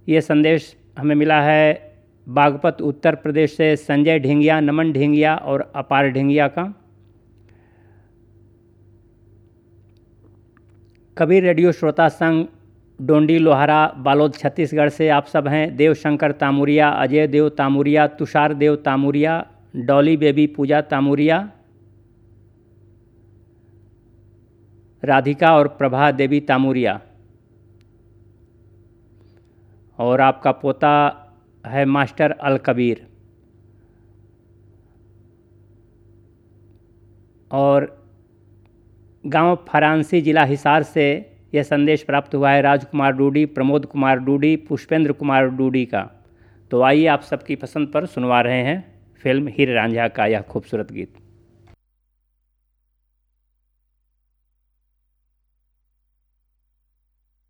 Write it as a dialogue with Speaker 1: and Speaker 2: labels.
Speaker 1: ये संदेश हमें मिला है बागपत उत्तर प्रदेश से संजय ढेंगिया, नमन ढेंगिया और अपार ढेंगिया का। कबीर रेडियो श्रोता संघ डोंडी लोहारा बालोद छत्तीसगढ़ से आप सब हैं। देवशंकर तामुरिया, अजय देव तामुरिया, तुषार देव तामुरिया, डॉली बेबी पूजा तामुरिया, राधिका और प्रभा देवी तामुरिया, और आपका पोता है मास्टर अल कबीर। और गांव फरांसी जिला हिसार से यह संदेश प्राप्त हुआ है राजकुमार डूडी, प्रमोद कुमार डूडी, पुष्पेंद्र कुमार डूडी का। तो आइए आप सबकी पसंद पर सुनवा रहे हैं फिल्म हीर रांझा का यह खूबसूरत गीत।